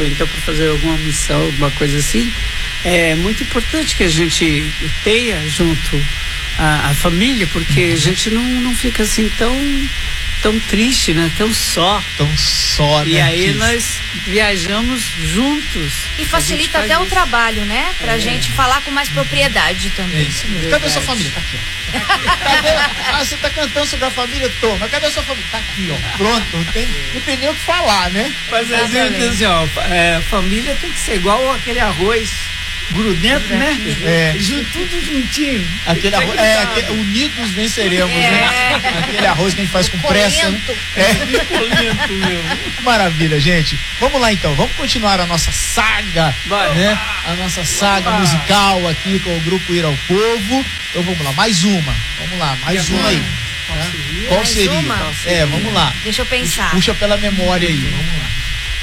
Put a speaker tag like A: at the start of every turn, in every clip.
A: ou então para fazer alguma missão, alguma coisa assim, é muito importante que a gente tenha junto a família, porque a gente não fica assim tão triste, né? Tão só,
B: né?
A: E aí nós viajamos juntos.
C: E facilita até o trabalho, né? Pra gente falar com mais propriedade também.
B: Isso mesmo. Cadê a sua família? Tá aqui, ó. Você tá cantando sobre a família? Toma. Cadê a sua família? Tá aqui, ó. Pronto. Não tem nem o que falar, né?
A: Mas às vezes assim, ó, família tem que ser igual aquele arroz grudento, né? Tudo juntinho.
B: Aquele arroz, unidos venceremos, né? Aquele arroz que a gente faz com pressa, né?
A: Colento, meu.
B: Maravilha, gente. Vamos lá então, vamos continuar a nossa saga, né? A nossa saga musical aqui com o grupo Ir ao Povo. Então vamos lá, mais uma. Vamos lá, mais uma aí. Qual seria? Vamos lá.
C: Deixa eu pensar.
B: Puxa pela memória aí, vamos lá.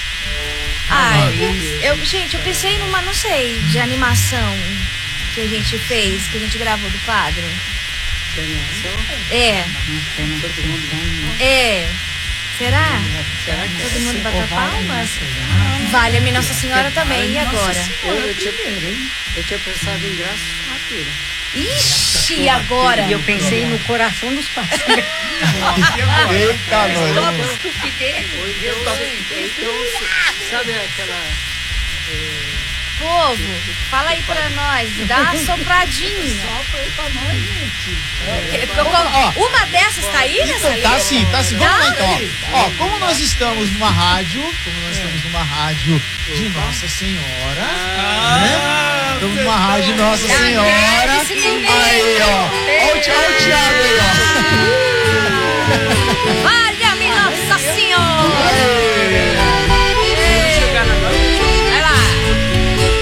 C: Gente, eu pensei numa, não sei, de animação que a gente fez, que a gente gravou do quadro. Será?
A: Será que
C: todo mundo bata palmas? Valha-me Nossa Senhora também, e agora?
A: Eu tinha pensado em Graça Matura.
C: Ixi, e agora?
D: E eu pensei no Coração dos Pais.
B: Eita,
D: mano.
A: Sabe aquela...
C: Povo, fala aí pra nós, dá uma sopradinha.
A: Sopra aí pra nós, gente.
C: Uma dessas tá aí nessa lista?
B: Tá sim. Vamos lá então. Ó, como nós estamos numa rádio, de Nossa Senhora, né? Estamos numa rádio de Nossa Senhora. Aí, ó. Olha o Thiago aí, ó.
C: Valha-me Nossa Senhora.